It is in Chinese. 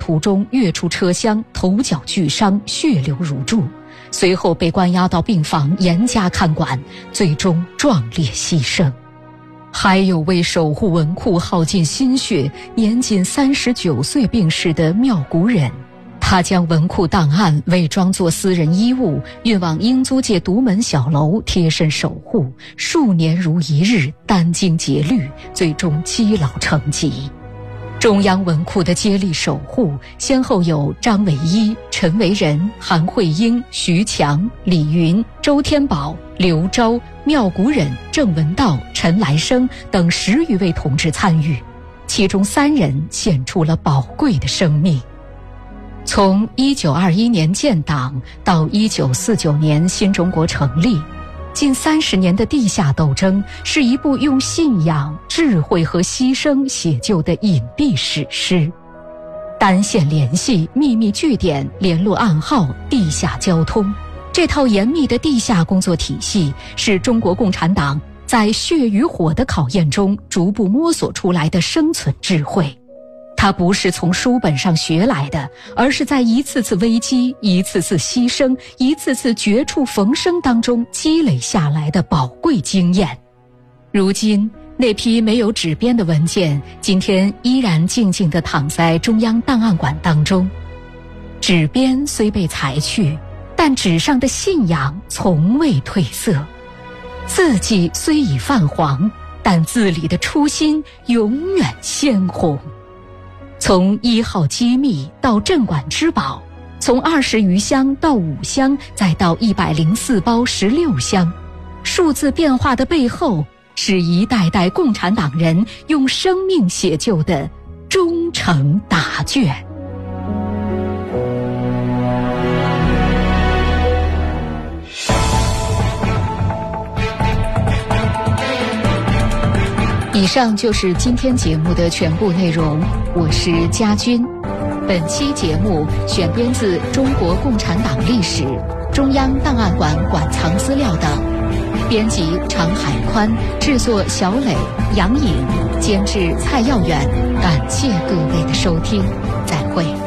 途中跃出车厢，头脚俱伤，血流如注，随后被关押到病房严加看管，最终壮烈牺牲。还有为守护文库耗尽心血，年仅39岁病逝的妙谷忍，他将文库档案伪装作私人衣物，运往英租界独门小楼，贴身守护，数年如一日，殚精竭虑，最终积劳成疾。中央文库的接力守护，先后有张维一、陈维仁、韩慧英、徐强、李云、周天宝、刘钊、妙谷忍、郑文道、陈来生等10余位同志参与，其中3人献出了宝贵的生命。从1921年建党到1949年新中国成立，近30年的地下斗争是一部用信仰、智慧和牺牲写就的隐蔽史诗。单线联系、秘密据点、联络暗号、地下交通，这套严密的地下工作体系是中国共产党在血与火的考验中逐步摸索出来的生存智慧。它不是从书本上学来的，而是在一次次危机、一次次牺牲、一次次绝处逢生当中积累下来的宝贵经验。如今那批没有纸编的文件，今天依然静静地躺在中央档案馆当中。纸编虽被裁去，但纸上的信仰从未褪色。字迹虽已泛黄，但字里的初心永远鲜红。从1号机密到镇馆之宝，从20余箱到5箱，再到104包16箱，数字变化的背后，是一代代共产党人用生命写就的忠诚答卷。以上就是今天节目的全部内容，我是佳君。本期节目选编自《中国共产党历史》、中央档案馆馆藏资料等，编辑常海宽，制作小磊、杨颖，监制蔡耀远。感谢各位的收听，再会。